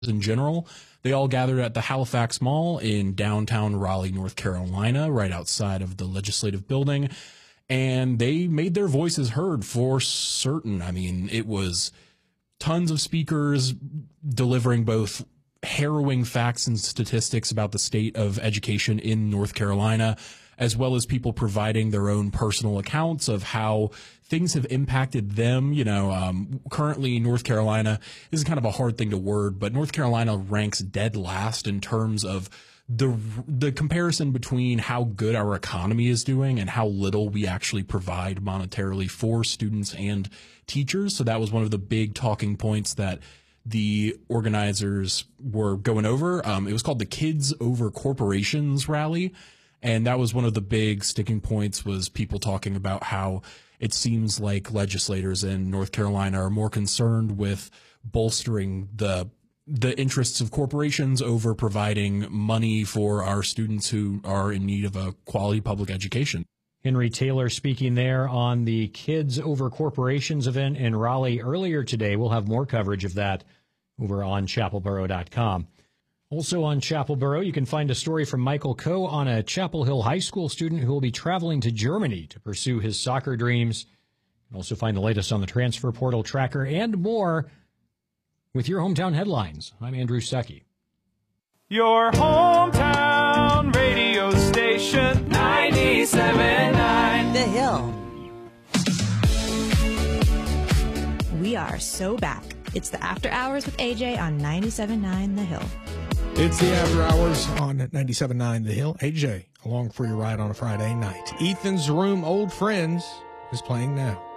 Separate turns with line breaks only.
in general. They all gathered at the Halifax Mall in downtown Raleigh, North Carolina, right outside of the legislative building. And they made their voices heard for certain. I mean, it was tons of speakers delivering both harrowing facts and statistics about the state of education in North Carolina, as well as people providing their own personal accounts of how things have impacted them. Currently North Carolina, this is kind of a hard thing to word, but North Carolina ranks dead last in terms of the comparison between how good our economy is doing and how little we actually provide monetarily for students and teachers. So that was one of the big talking points that the organizers were going over. It was called the Kids Over Corporations rally. And that was one of the big sticking points, was people talking about how it seems like legislators in North Carolina are more concerned with bolstering the interests of corporations over providing money for our students who are in need of a quality public education.
Henry Taylor speaking there on the Kids Over Corporations event in Raleigh earlier today. We'll have more coverage of that over on chapelboro.com. Also on Chapel Boro, you can find a story from Michael Coe on a Chapel Hill High School student who will be traveling to Germany to pursue his soccer dreams. You can also find the latest on the transfer portal tracker and more with your hometown headlines. I'm Andrew Stuckey.
Your hometown radio station, 97.9
The Hill. We are so back. It's the After Hours with AJ on 97.9 The Hill.
It's the After Hours on 97.9 The Hill. AJ, along for your ride on a Friday night. Ethan's Room Old Friends is playing now.